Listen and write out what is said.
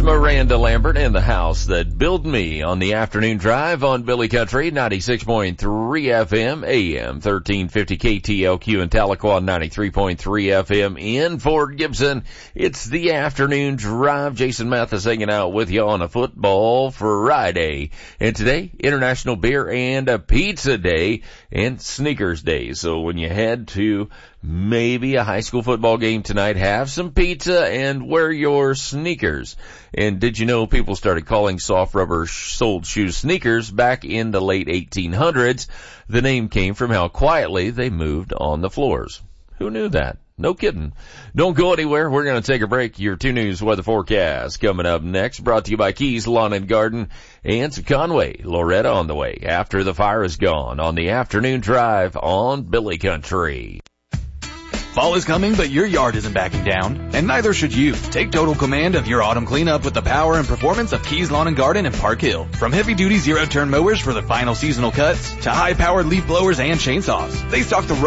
Miranda Lambert in the house that built me on the afternoon drive on Billy Country, 96.3 FM, AM 1350 KTLQ in Tahlequah, 93.3 FM in Fort Gibson. It's the afternoon drive. Jason Mathis hanging out with you on a football Friday. And today, International Beer and a Pizza Day and Sneakers Day. So when you head to maybe a high school football game tonight, have some pizza and wear your sneakers. And did you know people started calling soft rubber soled shoes sneakers back in the late 1800s? The name came from how quietly they moved on the floors. Who knew that? No kidding. Don't go anywhere. We're going to take a break. Your 2 News weather forecast coming up next, brought to you by Keys Lawn and Garden and Conway. Loretta on the way after the fire is gone on the afternoon drive on Billy Country. Fall is coming, but your yard isn't backing down, and neither should you. Take total command of your autumn cleanup with the power and performance of Keys Lawn and Garden in Park Hill. From heavy-duty zero-turn mowers for the final seasonal cuts to high-powered leaf blowers and chainsaws, they stock the